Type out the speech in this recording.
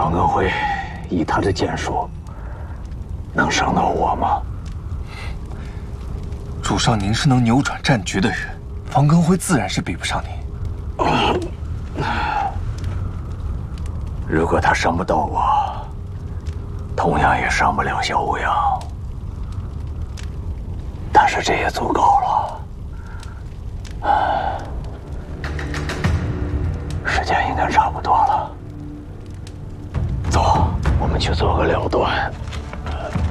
方根辉以他的剑术，能胜到我吗？ 主上，您是能扭转战局的人，方根辉自然是比不上您。 如果他伤不到我，同样也伤不了小五阳。但是这也足够了。时间应该差不多了，走，我们去做个了断。